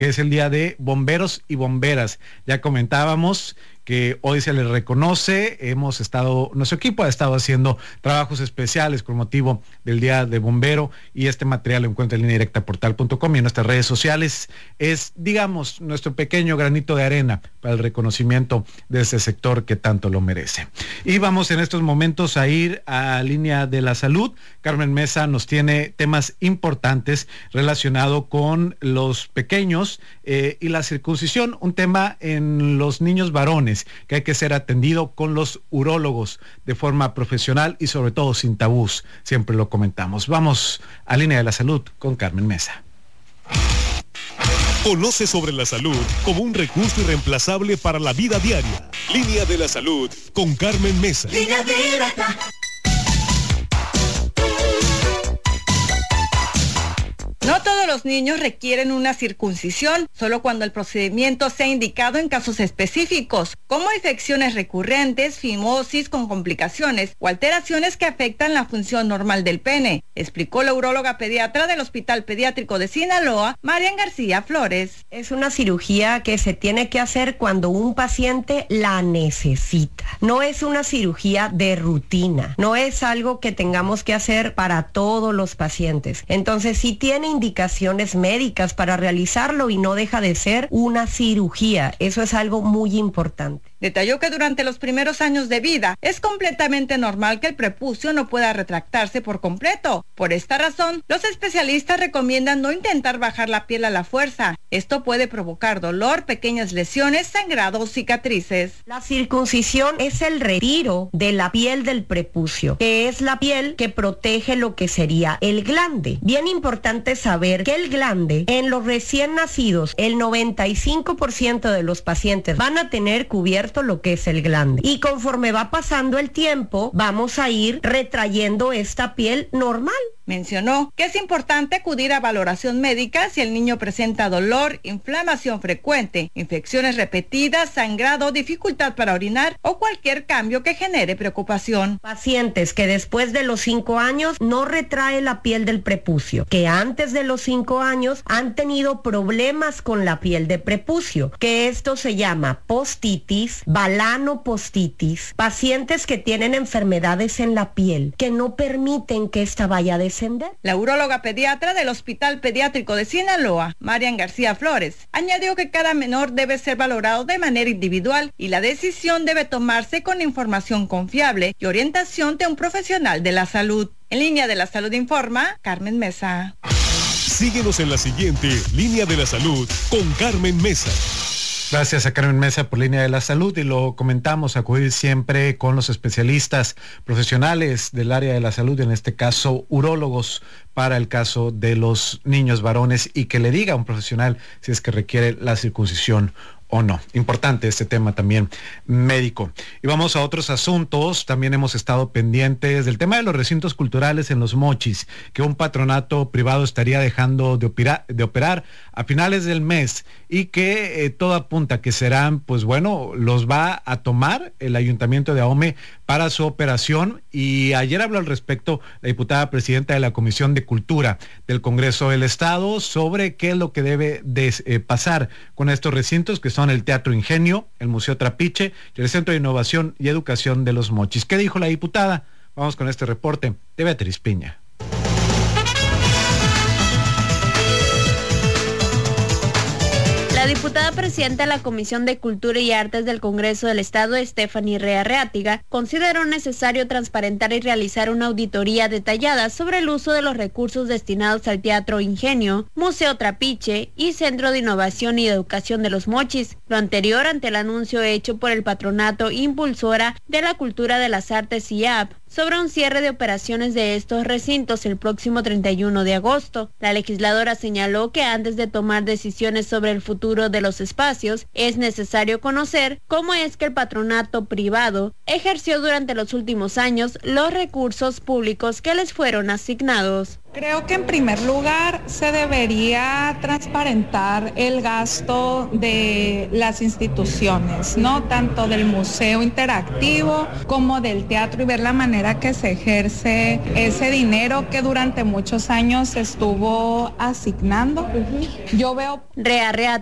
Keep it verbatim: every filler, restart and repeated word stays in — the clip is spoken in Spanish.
que es el Día de Bomberos y Bomberas. Ya comentábamos que hoy se les reconoce, hemos estado, nuestro equipo ha estado haciendo trabajos especiales con motivo del Día de Bombero, y este material lo encuentra en línea directa portal punto com y en nuestras redes sociales. Es, digamos, nuestro pequeño granito de arena para el reconocimiento de ese sector que tanto lo merece. Y vamos en estos momentos a ir a Línea de la Salud. Carmen Mesa nos tiene temas importantes relacionados con los pequeños eh, y la circuncisión, un tema en los niños varones que hay que ser atendido con los urólogos de forma profesional y sobre todo sin tabús, siempre lo comentamos. Vamos a Línea de la Salud con Carmen Mesa. Conoce sobre la salud como un recurso irreemplazable para la vida diaria. Línea de la Salud con Carmen Mesa. Línea directa. No todos los niños requieren una circuncisión, solo cuando el procedimiento sea indicado en casos específicos, como infecciones recurrentes, fimosis con complicaciones o alteraciones que afectan la función normal del pene, explicó la uróloga pediatra del Hospital Pediátrico de Sinaloa, Marian García Flores. Es una cirugía que se tiene que hacer cuando un paciente la necesita. No es una cirugía de rutina, no es algo que tengamos que hacer para todos los pacientes. Entonces, si tiene indicaciones médicas para realizarlo y no deja de ser una cirugía. Eso es algo muy importante. Detalló que durante los primeros años de vida es completamente normal que el prepucio no pueda retractarse por completo. Por esta razón, los especialistas recomiendan no intentar bajar la piel a la fuerza. Esto puede provocar dolor, pequeñas lesiones, sangrado o cicatrices. La circuncisión es el retiro de la piel del prepucio, que es la piel que protege lo que sería el glande. Bien importante saber que el glande en los recién nacidos, el noventa y cinco por ciento de los pacientes van a tener cubierto lo que es el glande, y conforme va pasando el tiempo vamos a ir retrayendo esta piel normal. Mencionó que es importante acudir a valoración médica si el niño presenta dolor, inflamación frecuente, infecciones repetidas, sangrado, dificultad para orinar o cualquier cambio que genere preocupación. Pacientes que después de los cinco años no retrae la piel del prepucio, que antes de los cinco años han tenido problemas con la piel de prepucio, que esto se llama postitis, balanopostitis, pacientes que tienen enfermedades en la piel que no permiten que esta vaya a descender. La uróloga pediatra del Hospital Pediátrico de Sinaloa, Marian García Flores, añadió que cada menor debe ser valorado de manera individual y la decisión debe tomarse con información confiable y orientación de un profesional de la salud. En Línea de la Salud informa Carmen Mesa. Síguenos en la siguiente Línea de la Salud con Carmen Mesa. Gracias a Carmen Mesa por Línea de la Salud, y lo comentamos, acudir siempre con los especialistas profesionales del área de la salud, en este caso urólogos, para el caso de los niños varones, y que le diga a un profesional si es que requiere la circuncisión o no. Importante este tema también médico. Y vamos a otros asuntos. También hemos estado pendientes del tema de los recintos culturales en Los Mochis, que un patronato privado estaría dejando de operar, de operar a finales del mes, y que eh, todo apunta que serán, pues bueno, los va a tomar el Ayuntamiento de Ahome para su operación. Y ayer habló al respecto la diputada presidenta de la Comisión de Cultura del Congreso del Estado sobre qué es lo que debe de eh, pasar con estos recintos, que son el Teatro Ingenio, el Museo Trapiche y el Centro de Innovación y Educación de Los Mochis. ¿Qué dijo la diputada? Vamos con este reporte de Beatriz Piña. La diputada presidenta de la Comisión de Cultura y Artes del Congreso del Estado, Stephanie Rea Reátiga, consideró necesario transparentar y realizar una auditoría detallada sobre el uso de los recursos destinados al Teatro Ingenio, Museo Trapiche y Centro de Innovación y Educación de Los Mochis, lo anterior ante el anuncio hecho por el Patronato Impulsora de la Cultura de las Artes I A P sobre un cierre de operaciones de estos recintos el próximo treinta y uno de agosto. La legisladora señaló que antes de tomar decisiones sobre el futuro de los espacios, es necesario conocer cómo es que el patronato privado ejerció durante los últimos años los recursos públicos que les fueron asignados. Creo que en primer lugar se debería transparentar el gasto de las instituciones, ¿no? Tanto del museo interactivo como del teatro y ver la manera que se ejerce ese dinero que durante muchos años se estuvo asignando. Yo veo... Rea Rea